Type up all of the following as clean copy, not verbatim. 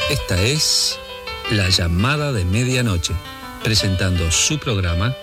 Esta es La Llamada de Medianoche, presentando su programa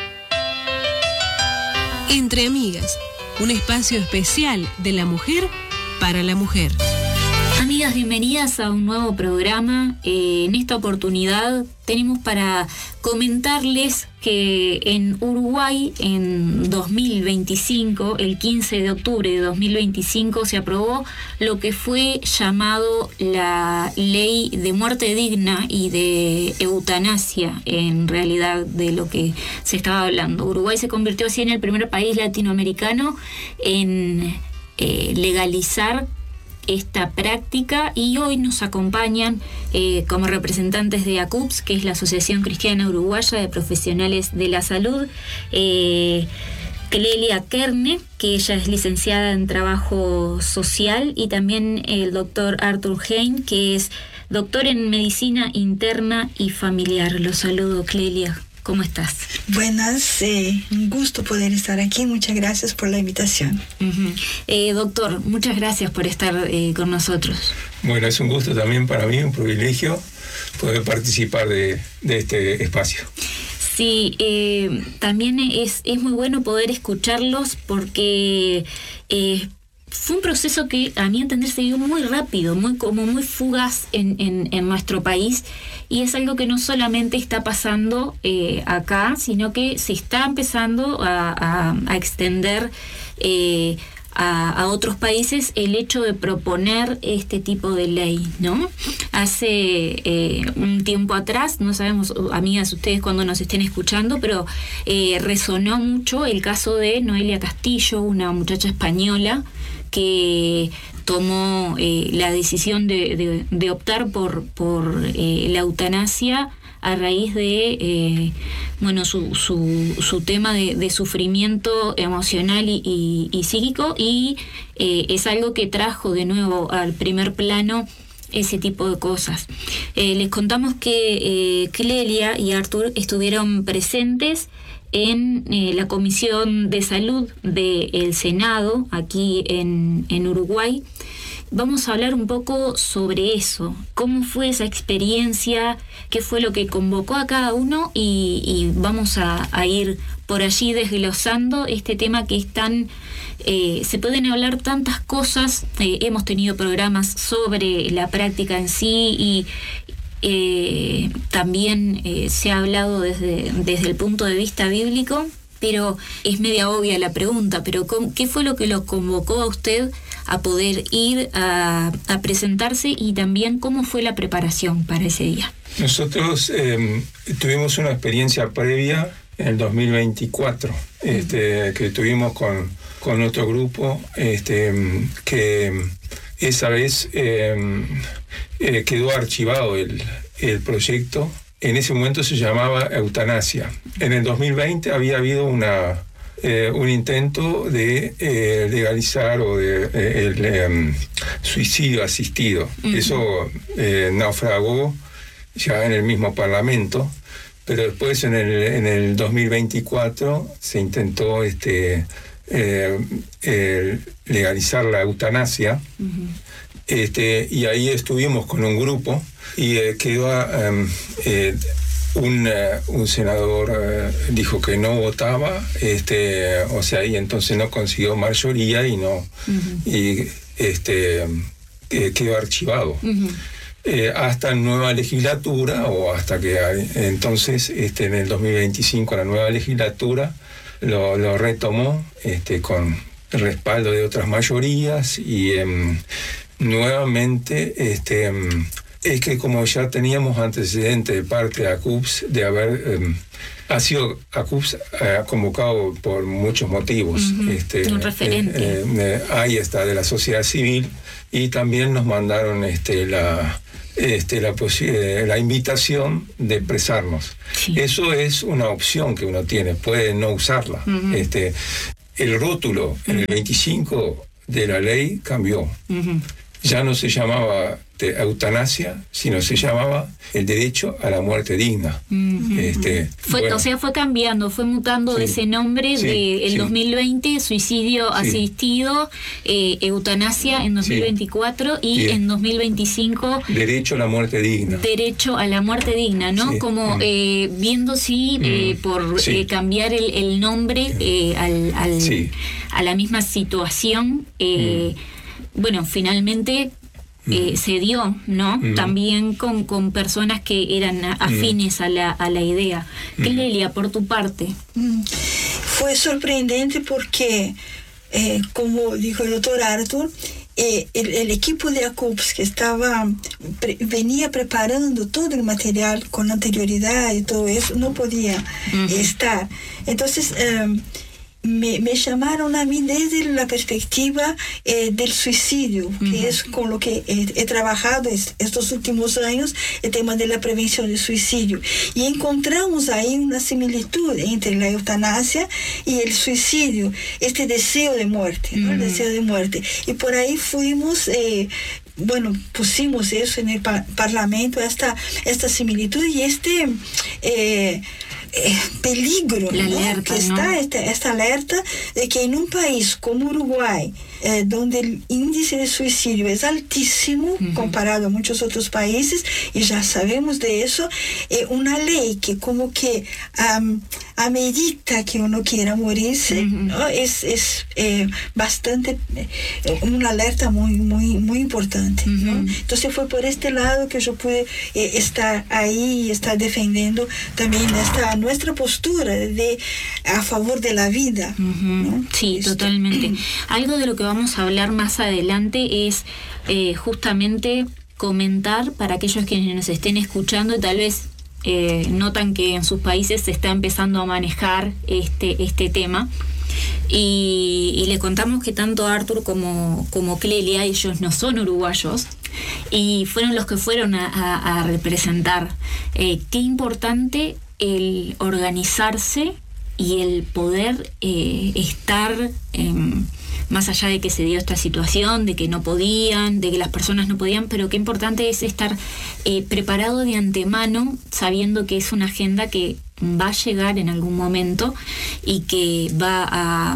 Entre Amigas, un espacio especial de la mujer para la mujer. Amigas, bienvenidas a un nuevo programa. En esta oportunidad tenemos para comentarles que en Uruguay, en 2025, el 15 de octubre de 2025, se aprobó lo que fue llamado la Ley de Muerte Digna y de Eutanasia, en realidad, de lo que se estaba hablando. Uruguay se convirtió así en el primer país latinoamericano en legalizar esta práctica, y hoy nos acompañan como representantes de ACUPS, que es la Asociación Cristiana Uruguaya de Profesionales de la Salud, Clelia Kerne, que ella es licenciada en Trabajo Social, y también el doctor Arthur Hein, que es doctor en Medicina Interna y Familiar. Los saludo, Clelia. ¿Cómo estás? Buenas, un gusto poder estar aquí. Muchas gracias por la invitación. Doctor, muchas gracias por estar con nosotros. Bueno, es un gusto también para mí, un privilegio poder participar de este espacio. Sí, también es muy bueno poder escucharlos porque fue un proceso que a mi entender se dio muy rápido, muy fugaz en nuestro país, y es algo que no solamente está pasando acá, sino que se está empezando a extender a otros países el hecho de proponer este tipo de ley, ¿no? Hace un tiempo atrás, no sabemos, amigas, ustedes cuando nos estén escuchando, pero resonó mucho el caso de Noelia Castillo, una muchacha española que tomó la decisión de optar por la eutanasia a raíz de su tema de sufrimiento emocional y psíquico, y es algo que trajo de nuevo al primer plano ese tipo de cosas. Les contamos que Clelia y Arthur estuvieron presentes en la Comisión de Salud del Senado, aquí en Uruguay. Vamos a hablar un poco sobre eso, cómo fue esa experiencia, qué fue lo que convocó a cada uno, y vamos a ir por allí desglosando este tema que es tan... se pueden hablar tantas cosas, hemos tenido programas sobre la práctica en sí, y también se ha hablado desde el punto de vista bíblico, pero es media obvia la pregunta, pero ¿qué fue lo que lo convocó a usted a poder ir a presentarse, y también cómo fue la preparación para ese día? Nosotros tuvimos una experiencia previa en el 2024, que tuvimos con otro grupo, que esa vez quedó archivado el proyecto. En ese momento se llamaba eutanasia. En el 2020 había habido un intento de legalizar o el suicidio asistido. Uh-huh. Eso naufragó ya en el mismo Parlamento, pero después en el 2024 se intentó legalizar la eutanasia. Uh-huh. Y ahí estuvimos con un grupo, y quedó un senador dijo que no votaba, y entonces no consiguió mayoría y no, uh-huh. Quedó archivado. Uh-huh. Hasta nueva legislatura, o hasta que entonces en el 2025 la nueva legislatura lo retomó con el respaldo de otras mayorías, y nuevamente es que como ya teníamos antecedentes de parte de ACUPS de haber ha sido ACUPS convocado por muchos motivos. Uh-huh. Un referente. Ahí está, de la sociedad civil, y también nos mandaron la invitación de expresarnos. Sí. Eso es una opción que uno tiene, puede no usarla. Uh-huh. El rótulo en el 25 de la ley cambió. Uh-huh. ya no se llamaba eutanasia, sino se llamaba el derecho a la muerte digna. O sea, fue cambiando, fue mutando de ese nombre del 2020, suicidio asistido, eutanasia en 2024 y en 2025 derecho a la muerte digna. Derecho a la muerte digna, ¿no? Como viendo por cambiar el nombre a la misma situación, bueno, finalmente se dio, ¿no? También con personas que eran afines a la idea. Clelia, por tu parte. Fue sorprendente porque, como dijo el doctor Arthur, el equipo de ACUPS que venía preparando todo el material con anterioridad y todo eso, no podía estar. Entonces, me llamaron a mí desde la perspectiva del suicidio, que es con lo que he trabajado estos últimos años, el tema de la prevención del suicidio. Y encontramos ahí una similitud entre la eutanasia y el suicidio, este deseo de muerte, ¿no? El deseo de muerte. Y por ahí fuimos... pusimos eso en el Parlamento, esta similitud y este... peligro, la ¿no? alerta, que está esta alerta de que en un país como Uruguay, donde el índice de suicidio es altísimo comparado a muchos otros países, y ya sabemos de eso, una ley que como que amerita que uno quiera morirse, ¿no? Es bastante una alerta muy, muy, muy importante, ¿no? Entonces fue por este lado que yo pude estar ahí y estar defendiendo también nuestra postura a favor de la vida, ¿no? Sí, totalmente. Algo de lo que vamos a hablar más adelante es justamente comentar para aquellos que nos estén escuchando y tal vez notan que en sus países se está empezando a manejar este tema. Y le contamos que tanto Arthur como Clelia, ellos no son uruguayos y fueron los que fueron a representar. Qué importante el organizarse y el poder estar más allá de que se dio esta situación, de que no podían, de que las personas no podían, pero qué importante es estar preparado de antemano, sabiendo que es una agenda que va a llegar en algún momento y que va a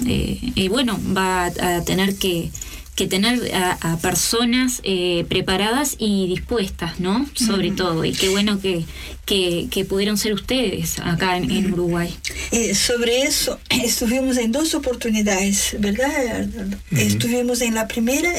tener que tener a personas preparadas y dispuestas, ¿no? Sobre todo, y qué bueno que pudieron ser ustedes acá en Uruguay. Sobre eso, estuvimos en 2 oportunidades, ¿verdad? Estuvimos en la primera,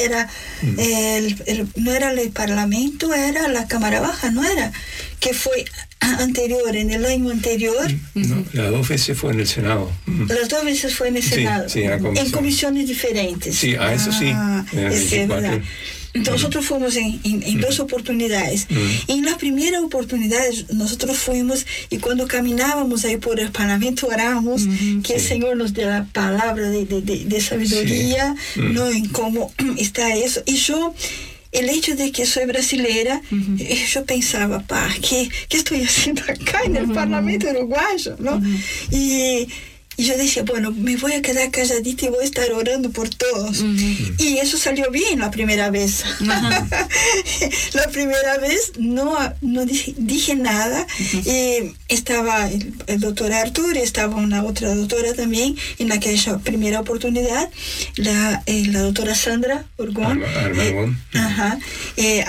no era el Parlamento, era la Cámara Baja, ¿no era? Que fue anterior, en el año anterior. No, las 2 veces fue en el Senado. Las 2 veces fue en el Senado. Sí, en comisiones diferentes. Sí, a eso sí. Es verdad. Nosotros fuimos en 2 oportunidades. Y en la primera oportunidad nosotros fuimos y cuando caminábamos ahí por el Parlamento oramos que el Señor nos dé la palabra de sabiduría, ¿no? En cómo está eso. Y yo... El hecho de que soy brasilera, yo pensaba, ¿qué estoy haciendo acá en el Parlamento uruguayo, ¿no? Y yo decía, bueno, me voy a quedar calladita y voy a estar orando por todos. Y eso salió bien la primera vez. La primera vez no dije nada. Estaba el doctor Arthur, estaba una otra doctora también en aquella primera oportunidad, la doctora Sandra Urgón. Y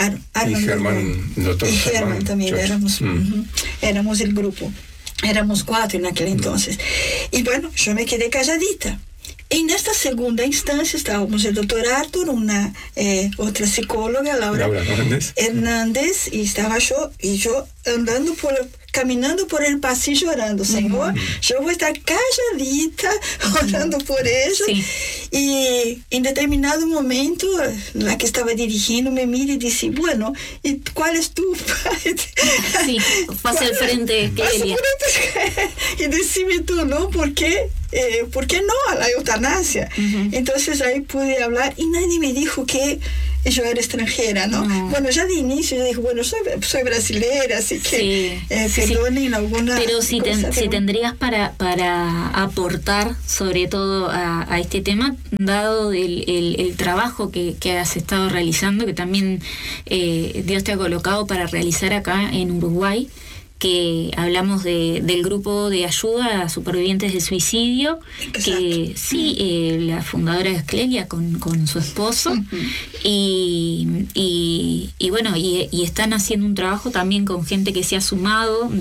Germán también, éramos el grupo. Éramos 4 en aquel entonces. Y bueno, yo me quedé calladita. En esta segunda instancia estábamos el doctor Arthur, una otra psicóloga, Laura Hernández, y estaba yo caminando por el pasillo orando, Señor, yo voy a estar calladita orando por ellos. Sí. Y en determinado momento, la que estaba dirigiendo me mira y dice, bueno, ¿y cuál es tu? Sí, pasa al frente, Clelia. Y decime tú, ¿no? ¿Por qué no a la eutanasia? Entonces ahí pude hablar y nadie me dijo que y yo era extranjera, ¿no? Bueno, ya de inicio yo dije, bueno, soy brasilera, así que perdonen alguna pero si cosa, tendrías para aportar sobre todo a este tema, dado el trabajo que has estado realizando, que también Dios te ha colocado para realizar acá en Uruguay, que hablamos del grupo de ayuda a supervivientes de suicidio. Exacto. Que la fundadora es Clelia con su esposo. Y bueno, y están haciendo un trabajo también con gente que se ha sumado